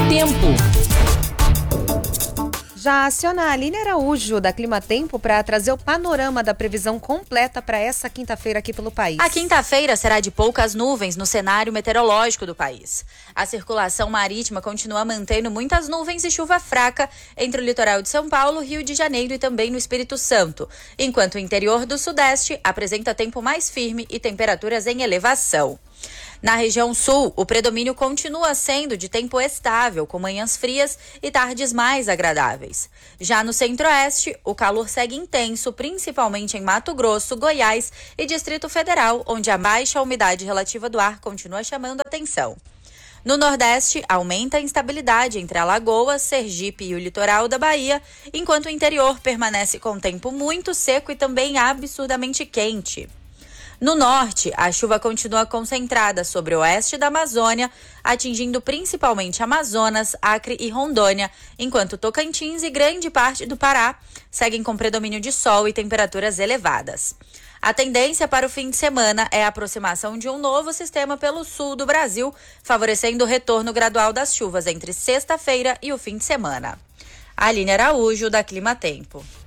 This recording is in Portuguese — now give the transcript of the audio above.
Tempo. Já aciona a Aline Araújo, da Clima Tempo, para trazer o panorama da previsão completa para essa quinta-feira aqui pelo país. A quinta-feira será de poucas nuvens no cenário meteorológico do país. A circulação marítima continua mantendo muitas nuvens e chuva fraca entre o litoral de São Paulo, Rio de Janeiro e também no Espírito Santo, enquanto o interior do Sudeste apresenta tempo mais firme e temperaturas em elevação. Na região sul, o predomínio continua sendo de tempo estável, com manhãs frias e tardes mais agradáveis. Já no centro-oeste, o calor segue intenso, principalmente em Mato Grosso, Goiás e Distrito Federal, onde a baixa umidade relativa do ar continua chamando atenção. No Nordeste, aumenta a instabilidade entre Alagoas, Sergipe e o litoral da Bahia, enquanto o interior permanece com tempo muito seco e também absurdamente quente. No norte, a chuva continua concentrada sobre o oeste da Amazônia, atingindo principalmente Amazonas, Acre e Rondônia, enquanto Tocantins e grande parte do Pará seguem com predomínio de sol e temperaturas elevadas. A tendência para o fim de semana é a aproximação de um novo sistema pelo sul do Brasil, favorecendo o retorno gradual das chuvas entre sexta-feira e o fim de semana. Aline Araújo, da Clima Tempo.